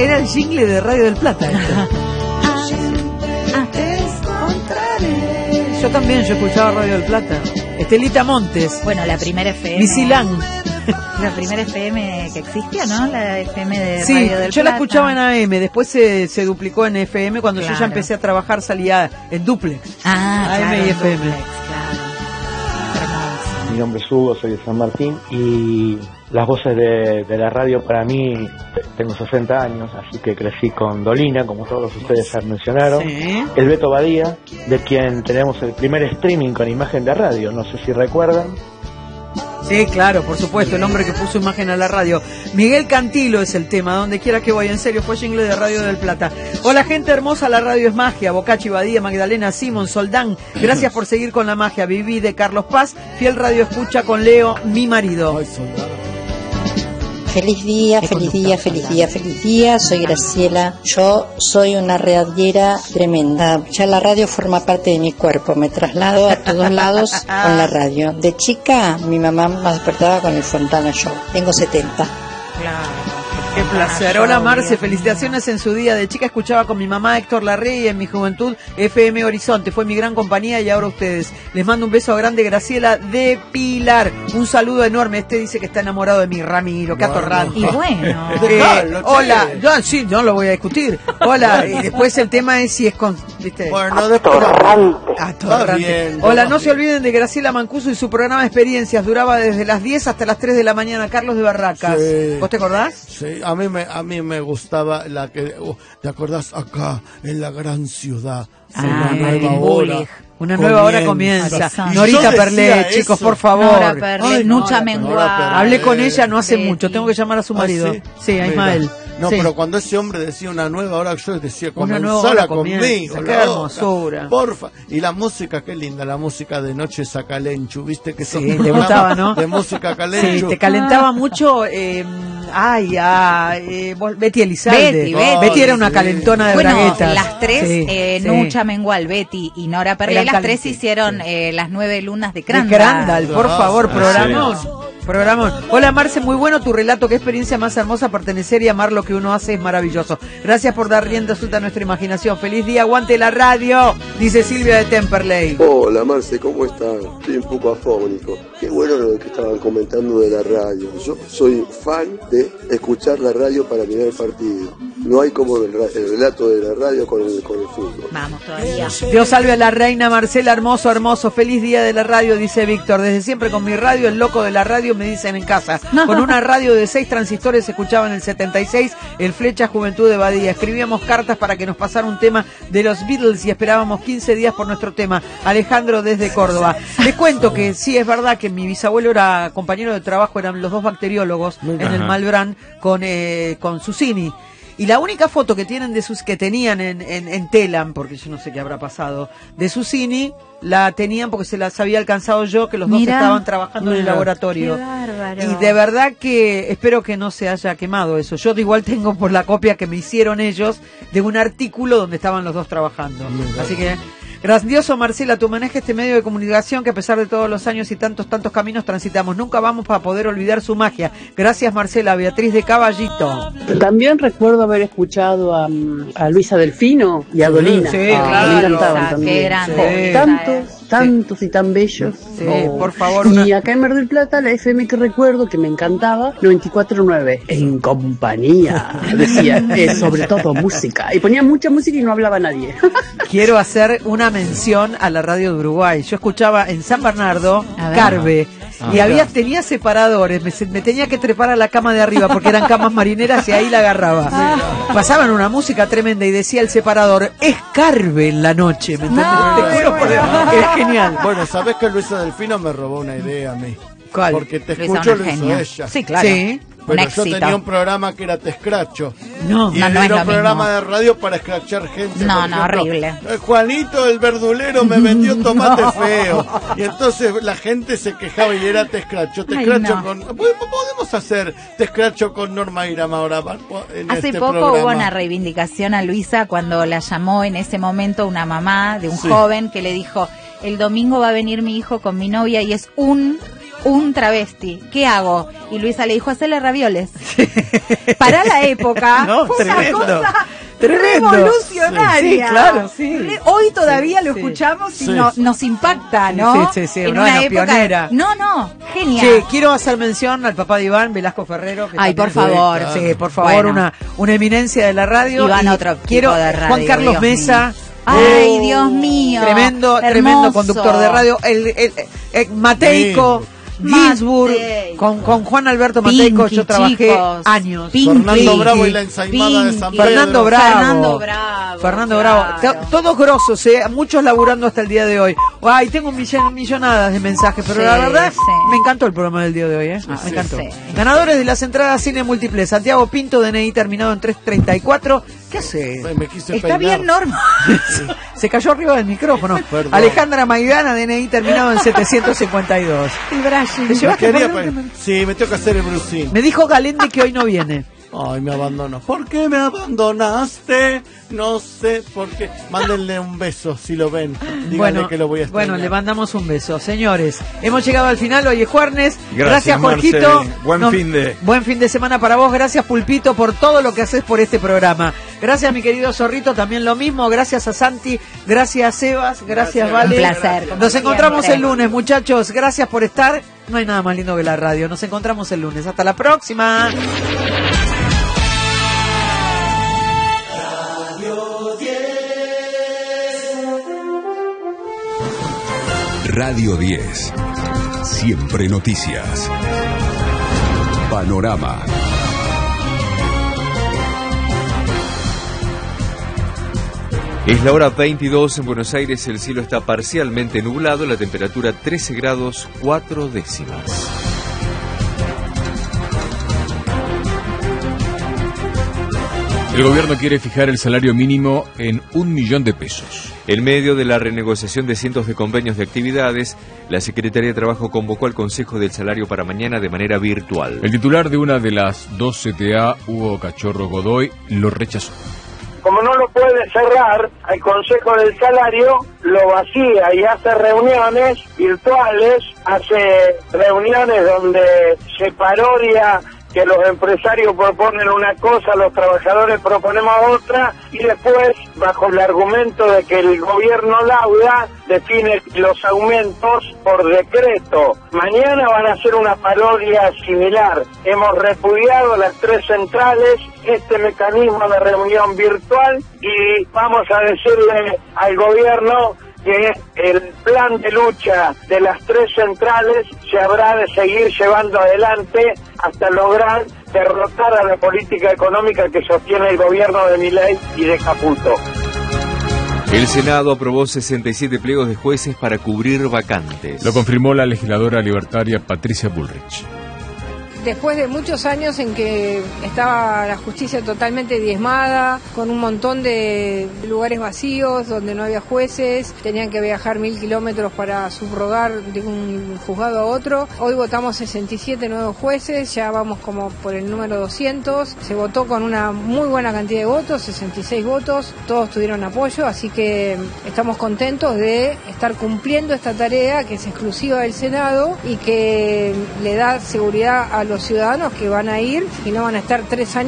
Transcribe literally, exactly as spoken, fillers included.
era el jingle de Radio del Plata. Yo también, yo escuchaba Radio del Plata. Estelita Montes. Bueno, la primera F M. Misilán. La primera F M que existía, ¿no? La F M de sí, Radio del Plata. Sí, yo la escuchaba en A M, después se, se duplicó en F M. Cuando claro. yo ya empecé a trabajar salía en duplex. Ah, A M claro, y F M. duplex, claro. Mi nombre es Hugo, soy de San Martín y las voces de, de la radio para mí, tengo sesenta años, así que crecí con Dolina, como todos ustedes ya mencionaron. Sí. El Beto Badía, de quien tenemos el primer streaming con imagen de radio, no sé si recuerdan. Sí, claro, por supuesto, el hombre que puso imagen a la radio. Miguel Cantilo es el tema, donde quiera que vaya, en serio, fue jingle de Radio del Plata. Hola gente hermosa, la radio es magia. Bocachi, Badía, Magdalena, Simón, Soldán, gracias por seguir con la magia. Viví de Carlos Paz, fiel radio escucha con Leo, mi marido. Feliz día, feliz día, feliz día, feliz día. Soy Graciela. Yo soy una radiera tremenda. Ya la radio forma parte de mi cuerpo. Me traslado a todos lados con la radio. De chica, mi mamá me despertaba con el Fontana Show. Tengo setenta. Claro. Qué placer. Hola Marce, felicitaciones en su día. De chica escuchaba con mi mamá Héctor Larrey y en mi juventud F M Horizonte. Fue mi gran compañía y ahora ustedes. Les mando un beso grande, Graciela de Pilar. Un saludo enorme. Este dice que está enamorado de mí, Ramiro. Qué atorrante. Y bueno. Eh, hola. Yo, sí, no lo voy a discutir. Hola. Y después el tema es si es con... ¿viste? Bueno, después... Atorrante. Atorrante. Bien, hola, no se olviden de Graciela Mancuso y su programa de experiencias. Duraba desde las diez hasta las tres de la mañana. Carlos de Barracas. Sí. ¿Vos te acordás? Sí, a mí me, a mí me gustaba la que, uh, ¿te acordás? Acá, en la gran ciudad, ah, una nueva hora. Una nueva hora comienza. Y Norita Perlet, chicos, por favor. Nora Perlet, Nucha Menguá. Hablé con ella no hace Betty. mucho, tengo que llamar a su marido. ¿Ah, sí? Sí, a Ismael. No, sí. Pero cuando ese hombre decía una nueva hora, yo decía, comenzala conmigo. Qué hermosura. Porfa. Y la música, qué linda, la música de Noche Sacalenchu, viste que sí, son te gustaba, ¿no? De música calenchu. Sí, te calentaba mucho, eh, ay, ay, eh, Betty Elizalde. Betty, Betty. Betty era una calentona de bueno, braguetas. las tres, sí, eh, sí. Nucha Mengual, Betty y Nora Perlet, las tres hicieron sí. eh, las nueve lunas de Crandall. De Crandall, por favor, Ah, programón. sí. Programón. Hola Marce, muy bueno tu relato, qué experiencia más hermosa, pertenecer y amar lo que uno hace es maravilloso. Gracias por dar rienda suelta a nuestra imaginación. Feliz día, aguante la radio, dice Silvia de Temperley. Hola Marce, ¿cómo estás? Estoy un poco afónico. Qué bueno lo que estaban comentando de la radio. Yo soy fan de escuchar la radio para mirar el partido. No hay como el, el relato de la radio con el, con el fútbol. Vamos todavía. Dios salve a la reina Marcela, hermoso, hermoso. Feliz día de la radio, dice Víctor. Desde siempre con mi radio, el loco de la radio, me dicen en casa. Con una radio de seis transistores se escuchaba en el setenta y seis el Flecha Juventud de Badía. Escribíamos cartas para que nos pasara un tema de los Beatles y esperábamos quince días por nuestro tema. Alejandro desde Córdoba. Les cuento que sí, es verdad que mi bisabuelo era compañero de trabajo, eran los dos bacteriólogos en el Malbrán con, eh, con Susini. Y la única foto que tienen de sus que tenían en, en, en Telam, porque yo no sé qué habrá pasado, de Susini, la tenían porque se las había alcanzado yo, que los Mirá, dos estaban trabajando mirá, en el laboratorio. Qué bárbaro. Y de verdad que espero que no se haya quemado eso. Yo igual tengo por la copia que me hicieron ellos de un artículo donde estaban los dos trabajando. Mirá. Así que... grandioso Marcela, tu maneja este medio de comunicación que a pesar de todos los años y tantos, tantos caminos transitamos. Nunca vamos a poder olvidar su magia. Gracias Marcela, Beatriz de Caballito. También recuerdo haber escuchado a, a Luisa Delfino y a Dolina. Sí, ah, claro. me encantaban Qué también. grande. Sí. Tantos, tantos sí. y tan bellos. Sí, oh. por favor. Y una... acá en Mar del Plata, la F M que recuerdo, que me encantaba, noventa y cuatro punto nueve. En compañía, decía, eh, sobre todo música. Y ponía mucha música y no hablaba nadie. Quiero hacer una mención a la radio de Uruguay. Yo escuchaba en San Bernardo, Carve, ah, y había tenía separadores. Me, me tenía que trepar a la cama de arriba porque eran camas marineras y ahí la agarraba. Ah. Pasaban una música tremenda y decía el separador, es Carve en la noche. ¿Me entendés? No, Te juro por Dios, es genial. Bueno, ¿sabés que Luisa Delfino me robó una idea a mí? ¿Cuál? Porque te Luisa, escucho, una lo hizo genia. ella. Sí, claro. Sí. Pero un yo éxito. tenía un programa que era Te Escracho. No, y no, no es era lo un programa mismo. de radio para escrachar gente. No, por no, ejemplo, horrible. eh, Juanito el verdulero me vendió tomate no. feo. Y entonces la gente se quejaba y era Te Escracho. Te Ay, Escracho no. con... Podemos hacer Te Escracho con Norma Irama ahora. En Hace este poco programa. hubo una reivindicación a Luisa cuando la llamó en ese momento una mamá de un Sí. joven que le dijo, el domingo va a venir mi hijo con mi novia y es un un travesti. ¿Qué hago? Y Luisa le dijo, hacerle ravioles. Para la época, no, fue tremendo. una cosa Tremendo. revolucionaria. Sí, sí, claro, sí. Re- Hoy todavía Sí, lo sí. escuchamos y Sí. no, nos impacta, ¿no? Sí, sí, sí, En una una buena época. pionera. No, no, genial. Che, quiero hacer mención al papá de Iván, Velasco Ferrero. que Ay, también por fue- favor. Sí, por favor, Bueno. una, una eminencia de la radio. Iván, Y otro tipo quiero de radio, Juan Carlos Dios Mesa. mío. Ay, Oh, Dios mío. Tremendo, Hermoso. tremendo conductor de radio. El, el, el- Mateico, Ginsburg, Matei. con, con Juan Alberto Mateico Pinky, yo trabajé chicos. años. Pinky. Fernando Bravo y la ensaimada de San Pinky. Pedro. Fernando Bravo. Fernando Bravo. Fernando claro. Bravo. To- Todos grosos, eh, muchos laburando hasta el día de hoy. Ay, tengo millon- millonadas de mensajes, pero Sí, la verdad sí. me encantó el programa del día de hoy, eh. Ah, me encantó. sí. Ganadores de las entradas Cine Múltiple. Santiago Pinto, D N I terminado en trescientos treinta y cuatro. ¿Qué hace? Me, me quise Está peinar. bien, Norma. Se cayó arriba del micrófono. Perdón. Alejandra Maidana, D N I terminado en setecientos cincuenta y dos. El brushing. ¿Te llevaste Quería por- pe- Sí, me tengo que hacer el brucín. Me dijo Galende que hoy no viene. Ay, me abandonó. ¿Por qué me abandonaste? No sé por qué. Mándenle un beso si lo ven. Díganle Bueno, que lo voy a extrañar. bueno, le mandamos un beso. Señores, hemos llegado al final. Hoy es jueves. Gracias, Jorgito. Marce. Buen fin de- Buen fin de semana para vos. Gracias, Pulpito, por todo lo que haces por este programa. Gracias, mi querido Zorrito, también lo mismo. Gracias a Santi. Gracias, Sebas. Gracias, Gracias. Vale. Un placer, como Nos encontramos siempre. el lunes, muchachos. Gracias por estar. No hay nada más lindo que la radio. Nos encontramos el lunes. Hasta la próxima. Radio diez. Siempre noticias. Panorama. Es la hora veintidós en Buenos Aires, el cielo está parcialmente nublado, la temperatura trece grados cuatro décimas. El gobierno quiere fijar el salario mínimo en un millón de pesos. En medio de la renegociación de cientos de convenios de actividades, la Secretaría de Trabajo convocó al Consejo del Salario para mañana de manera virtual. El titular de una de las dos C T A, Hugo Cachorro Godoy, lo rechazó. Como no lo puede cerrar, al Consejo del Salario lo vacía y hace reuniones virtuales, hace reuniones donde se parodia que los empresarios proponen una cosa, los trabajadores proponemos otra, y después, bajo el argumento de que el gobierno lauda, define los aumentos por decreto. Mañana van a hacer una parodia similar. Hemos repudiado las tres centrales, este mecanismo de reunión virtual, y vamos a decirle al gobierno que el plan de lucha de las tres centrales se habrá de seguir llevando adelante hasta lograr derrotar a la política económica que sostiene el gobierno de Milei y de Caputo. El Senado aprobó sesenta y siete pliegos de jueces para cubrir vacantes. Lo confirmó la legisladora libertaria Patricia Bullrich. Después de muchos años en que estaba la justicia totalmente diezmada, con un montón de lugares vacíos, donde no había jueces, tenían que viajar mil kilómetros para subrogar de un juzgado a otro. Hoy votamos sesenta y siete nuevos jueces, ya vamos como por el número doscientos. Se votó con una muy buena cantidad de votos, sesenta y seis votos, todos tuvieron apoyo, así que estamos contentos de estar cumpliendo esta tarea que es exclusiva del Senado y que le da seguridad a los ciudadanos que van a ir y no van a estar tres años